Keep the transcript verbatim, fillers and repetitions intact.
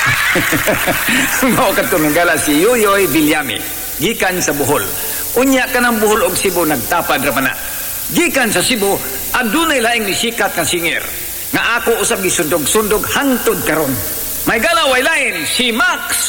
Mao katong gala si Yoyoy Villame gikan sa Bohol. Unya ka ng Bohol og Cebu nagtapad ra man na. Gikan sa Cebu adunay laing nisikat nga singer nga ako usab gisundog-sundog hangtod karon. May gala way lain si Max